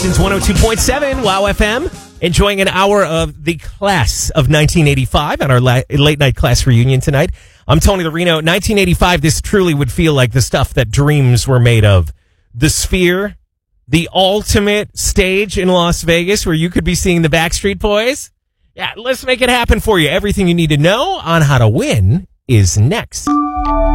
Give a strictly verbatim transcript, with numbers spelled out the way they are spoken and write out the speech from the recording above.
Austin's one oh two point seven Wow F M. Enjoying an hour of the class of nineteen eighty-five on our la- late night class reunion tonight. I'm Tony Lorino. nineteen eighty-five, this truly would feel like the stuff that dreams were made of. The Sphere, the ultimate stage in Las Vegas where you could be seeing the Backstreet Boys. Yeah, let's make it happen for you. Everything you need to know on how to win is next.